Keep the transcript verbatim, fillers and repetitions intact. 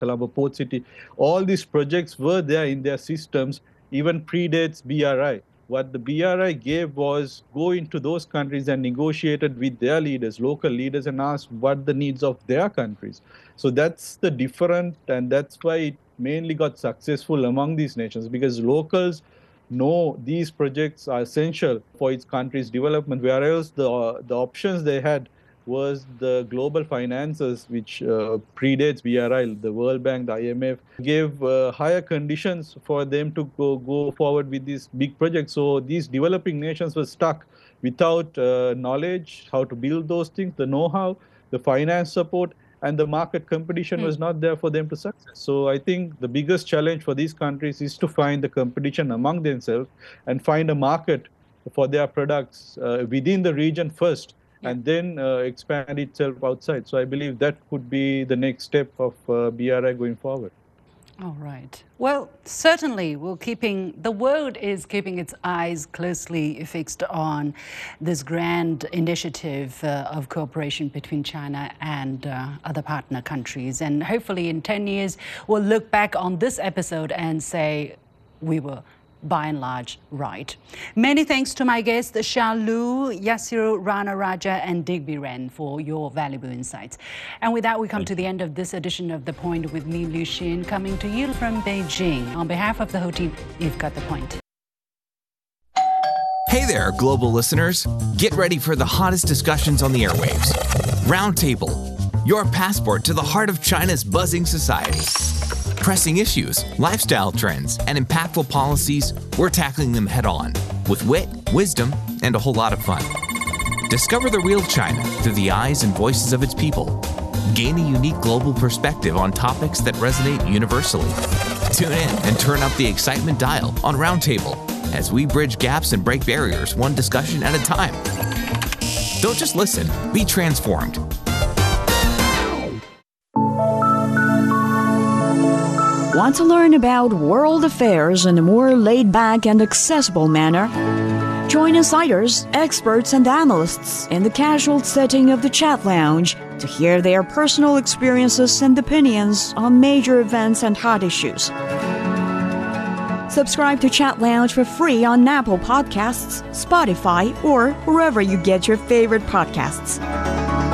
Colombo Port City. All these projects were there in their systems, even predates B R I. What the B R I gave was go into those countries and negotiated with their leaders, local leaders, and asked what the needs of their countries. So that's the different, and that's why it mainly got successful among these nations, because locals know these projects are essential for its country's development, whereas the, uh, the options they had was the global finances, which uh, predates B R I, the World Bank, the I M F, gave uh, higher conditions for them to go, go forward with these big projects. So these developing nations were stuck without uh, knowledge, how to build those things, the know-how, the finance support, and the market competition mm. was not there for them to success. So I think the biggest challenge for these countries is to find the competition among themselves and find a market for their products uh, within the region first, yeah. and then uh, expand itself outside. So I believe that could be the next step of uh, B R I going forward. All right. Well, certainly we're keeping, the world is keeping its eyes closely fixed on this grand initiative uh, of cooperation between China and uh, other partner countries. And hopefully in ten years, we'll look back on this episode and say we were by and large right. Many thanks to my guests, Xia Lu, Yasir Ranaraja, and Digby Ren for your valuable insights. And with that, we come to the end of this edition of The Point with me, Liu Xin, coming to you from Beijing. On behalf of the whole team, you've got the point. Hey there, global listeners. Get ready for the hottest discussions on the airwaves. Roundtable, your passport to the heart of China's buzzing society. Pressing issues, lifestyle trends, and impactful policies, we're tackling them head on with wit, wisdom, and a whole lot of fun. Discover the real China through the eyes and voices of its people. Gain a unique global perspective on topics that resonate universally. Tune in and turn up the excitement dial on Roundtable as we bridge gaps and break barriers one discussion at a time. Don't just listen, be transformed. Want to learn about world affairs in a more laid-back and accessible manner? Join insiders, experts, and analysts in the casual setting of the Chat Lounge to hear their personal experiences and opinions on major events and hot issues. Subscribe to Chat Lounge for free on Apple Podcasts, Spotify, or wherever you get your favorite podcasts.